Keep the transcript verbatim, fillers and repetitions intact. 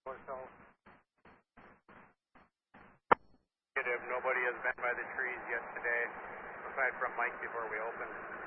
Negative. Nobody has been by the trees yet today, aside from Mike before we opened.